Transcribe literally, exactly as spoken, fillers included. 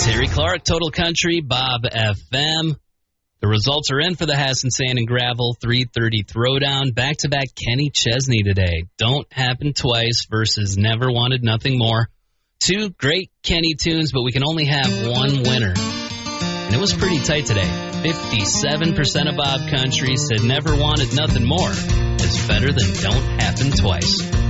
Terry Clark, Total Country, Bob F M. The results are in for the Hassan Sand and Gravel three thirty Throwdown. Back-to-back Kenny Chesney today. Don't Happen Twice versus Never Wanted Nothing More. Two great Kenny tunes, but we can only have one winner. And it was pretty tight today. fifty-seven percent of Bob Country said Never Wanted Nothing More is better than Don't Happen Twice.